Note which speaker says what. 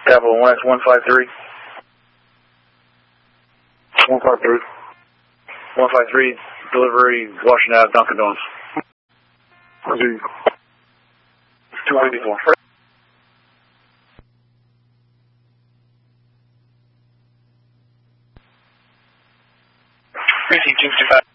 Speaker 1: Capital 1X153.
Speaker 2: 153.
Speaker 1: 153, delivery washing out Dunkin' Donuts.
Speaker 2: 294.
Speaker 1: Receive 255.